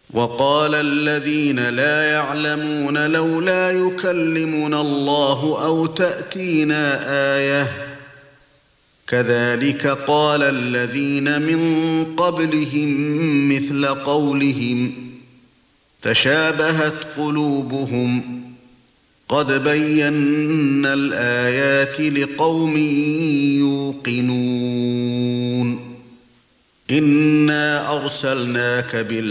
وقال الذين لا يعلمون لولا يكلمنا الله أو تأتينا آية كذلك قال الذين من قبلهم مثل قولهم تشابهت قلوبهم قد بينا الآيات لقوم يوقنون إنا أرسلناك